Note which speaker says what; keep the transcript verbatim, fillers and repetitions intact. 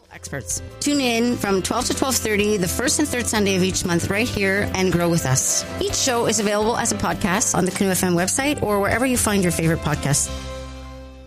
Speaker 1: experts. Tune in from twelve to twelve thirty, the first and third Sunday of each month right here and grow with us. Each show is available as a podcast on the Canoe F M website or wherever you find your favorite podcasts.